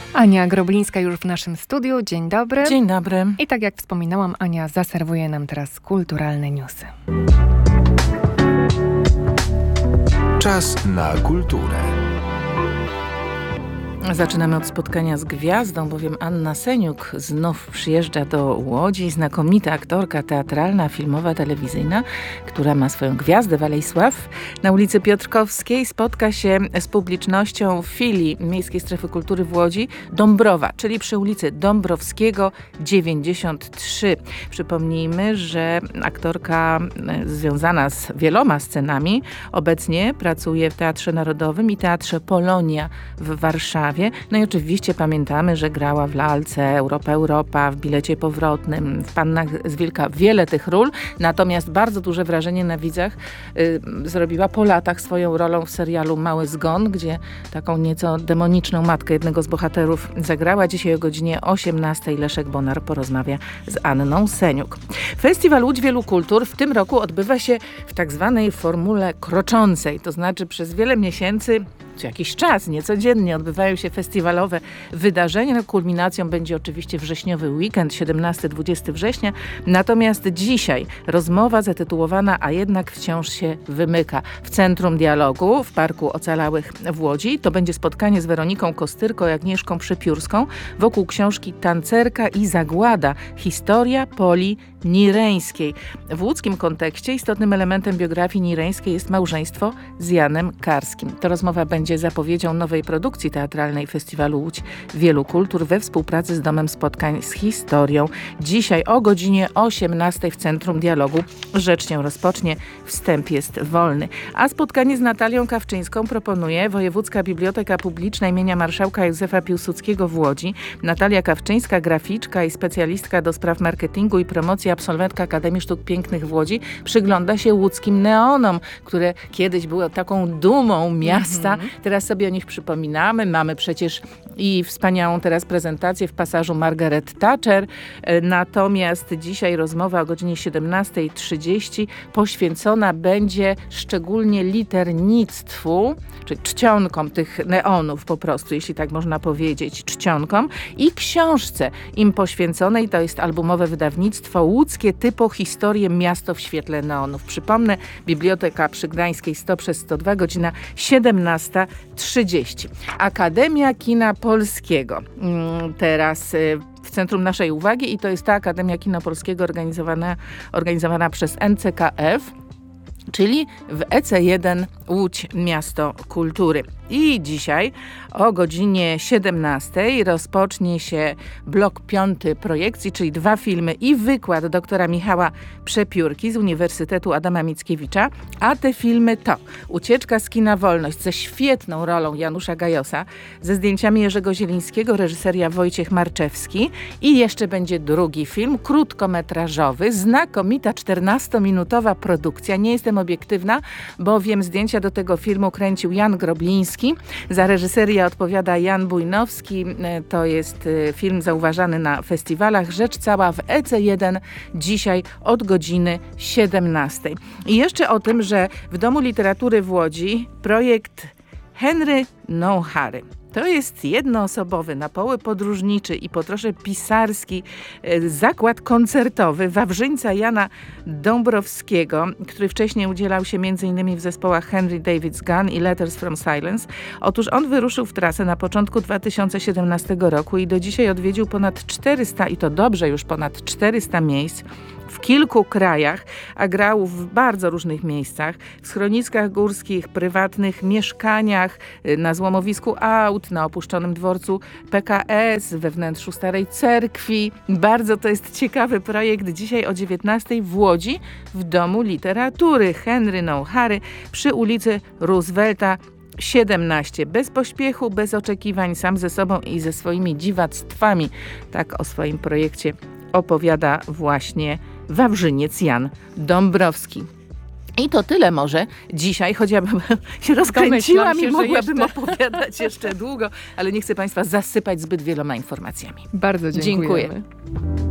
Ania Groblińska już w naszym studiu. Dzień dobry. Dzień dobry. I tak jak wspominałam, Ania zaserwuje nam teraz kulturalne newsy. Czas na kulturę. Zaczynamy od spotkania z gwiazdą, bowiem Anna Seniuk znów przyjeżdża do Łodzi. Znakomita aktorka teatralna, filmowa, telewizyjna, która ma swoją gwiazdę w Alei Sław. Na ulicy Piotrkowskiej spotka się z publicznością w filii Miejskiej Strefy Kultury w Łodzi Dąbrowa, czyli przy ulicy Dąbrowskiego 93. Przypomnijmy, że aktorka związana z wieloma scenami obecnie pracuje w Teatrze Narodowym i Teatrze Polonia w Warszawie. No i oczywiście pamiętamy, że grała w lalce Europa, w Bilecie Powrotnym, w Pannach z Wilka, wiele tych ról. Natomiast bardzo duże wrażenie na widzach zrobiła po latach swoją rolą w serialu Mały Zgon, gdzie taką nieco demoniczną matkę jednego z bohaterów zagrała. Dzisiaj o godzinie 18 Leszek Bonar porozmawia z Anną Seniuk. Festiwal Łódź Wielu Kultur w tym roku odbywa się w tak zwanej formule kroczącej, to znaczy przez wiele miesięcy, co jakiś czas, niecodziennie odbywają się festiwalowe wydarzenia. No, kulminacją będzie oczywiście wrześniowy weekend, 17-20 września. Natomiast dzisiaj rozmowa zatytułowana A jednak wciąż się wymyka w Centrum Dialogu w Parku Ocalałych w Łodzi. To będzie spotkanie z Weroniką Kostyrko i Agnieszką Przepiórską wokół książki Tancerka i zagłada. Historia Poli Nireńskiej. W łódzkim kontekście istotnym elementem biografii Nireńskiej jest małżeństwo z Janem Karskim. To rozmowa będzie zapowiedzią nowej produkcji teatralnej Festiwalu Łódź Wielu Kultur we współpracy z Domem Spotkań z Historią. Dzisiaj o godzinie 18 w Centrum Dialogu. Rzecz się rozpocznie, wstęp jest wolny. A spotkanie z Natalią Kawczyńską proponuje Wojewódzka Biblioteka Publiczna imienia Marszałka Józefa Piłsudskiego w Łodzi. Natalia Kawczyńska, graficzka i specjalistka do spraw marketingu i promocji, absolwentka Akademii Sztuk Pięknych w Łodzi, przygląda się łódzkim neonom, które kiedyś były taką dumą miasta. Teraz sobie o nich przypominamy. Mamy przecież i wspaniałą teraz prezentację w pasażu Margaret Thatcher. Natomiast dzisiaj rozmowa o godzinie 17:30 poświęcona będzie szczególnie liternictwu, czyli czcionkom tych neonów po prostu, jeśli tak można powiedzieć, czcionkom i książce im poświęconej. To jest albumowe wydawnictwo Łódzkie Typo Historie Miasto w świetle neonów. Przypomnę, Biblioteka przy Gdańskiej 100/102, godzina 17:30. Akademia Kina Polskiego. Teraz w centrum naszej uwagi i to jest ta Akademia Kina Polskiego organizowana przez NCKF, czyli w EC1 Łódź Miasto Kultury. I dzisiaj o godzinie 17 rozpocznie się blok 5 projekcji, czyli 2 filmy i wykład doktora Michała Przepiórki z Uniwersytetu Adama Mickiewicza. A te filmy to Ucieczka z kina Wolność ze świetną rolą Janusza Gajosa, ze zdjęciami Jerzego Zielińskiego, reżyseria Wojciech Marczewski i jeszcze będzie drugi film, krótkometrażowy, znakomita 14-minutowa produkcja. Nie jestem obiektywna, bowiem zdjęcia do tego filmu kręcił Jan Grobliński. Za reżyserię odpowiada Jan Bujnowski. To jest film zauważany na festiwalach. Rzecz cała w EC1 dzisiaj od godziny 17. I jeszcze o tym, że w Domu Literatury w Łodzi projekt Henry No Harry. To jest jednoosobowy, na poły podróżniczy i po trosze pisarski zakład koncertowy Wawrzyńca Jana Dąbrowskiego, który wcześniej udzielał się m.in. w zespołach Henry David's Gun i Letters from Silence. Otóż on wyruszył w trasę na początku 2017 roku i do dzisiaj odwiedził ponad 400, i to dobrze już ponad 400 miejsc w kilku krajach, a grał w bardzo różnych miejscach, w schroniskach górskich, prywatnych mieszkaniach, na złomowisku aut, na opuszczonym dworcu PKS, we wnętrzu Starej Cerkwi. Bardzo to jest ciekawy projekt. Dzisiaj o 19 w Łodzi w Domu Literatury Henry No Harry przy ulicy Roosevelta 17. Bez pośpiechu, bez oczekiwań, sam ze sobą i ze swoimi dziwactwami. Tak o swoim projekcie opowiada właśnie Wawrzyniec Jan Dąbrowski. I to tyle może dzisiaj, choć ja bym się rozkręciłam i mogłabym opowiadać jeszcze długo, ale nie chcę Państwa zasypać zbyt wieloma informacjami. Bardzo dziękujemy. Dziękuję.